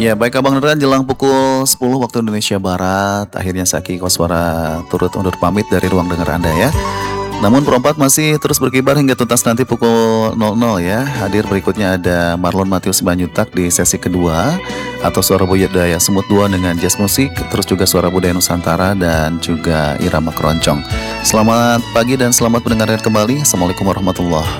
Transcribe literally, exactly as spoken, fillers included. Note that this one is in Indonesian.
Ya baik Abang Neran, jelang pukul sepuluh waktu Indonesia Barat, akhirnya Saki Koswara turut undur pamit dari ruang dengar Anda ya. Namun perempat masih terus berkibar hingga tuntas nanti pukul nol nol ya. Hadir berikutnya ada Marlon Matius Banyutak di sesi kedua, atau Suara Budaya Semut dua dengan jazz musik, terus juga Suara Budaya Nusantara dan juga Irama Keroncong. Selamat pagi dan selamat mendengarkan kembali. Assalamualaikum warahmatullahi